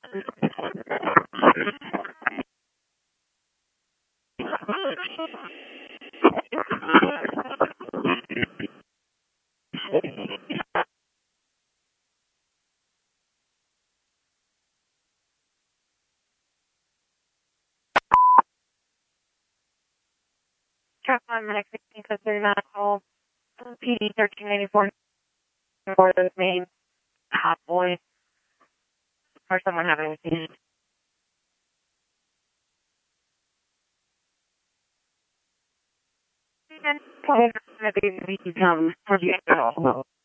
Truck on the next 16 code 39 call. PD 1394 for those main hot boys or someone having a seizure. And probably going to be for the